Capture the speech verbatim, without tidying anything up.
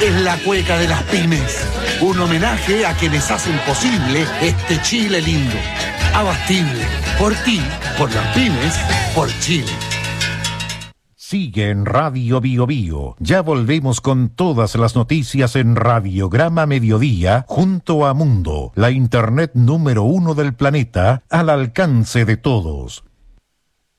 es la cueca de las pymes. Un homenaje a quienes hacen posible este Chile lindo. Abastible. Por ti, por las pymes, por Chile. Sigue en Radio Bio Bio. Ya volvemos con todas las noticias en Radiograma Mediodía junto a Mundo, la internet número uno del planeta, al alcance de todos.